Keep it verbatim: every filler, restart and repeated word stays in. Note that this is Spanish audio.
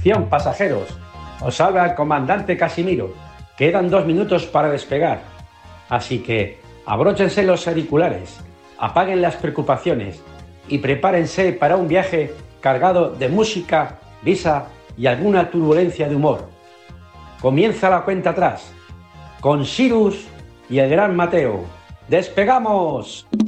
Atención pasajeros, os habla el comandante Casimiro. Quedan dos minutos para despegar, así que abróchense los auriculares, apaguen las preocupaciones y prepárense para un viaje cargado de música, risa y alguna turbulencia de humor. Comienza la cuenta atrás, con Sirius y el gran Mateo. ¡Despegamos!